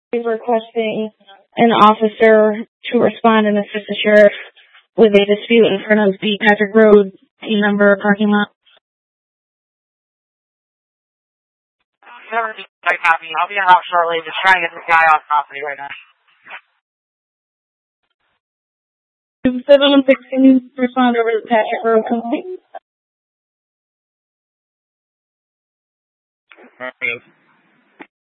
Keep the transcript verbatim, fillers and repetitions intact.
is requesting an officer to respond and assist the sheriff with a dispute in front of the Patrick Road team member parking lot. Never be quite happy. I'll be out shortly. Just trying to get this guy off property right now. seven one six, can you respond over to the Patrick Road complaint? Alright.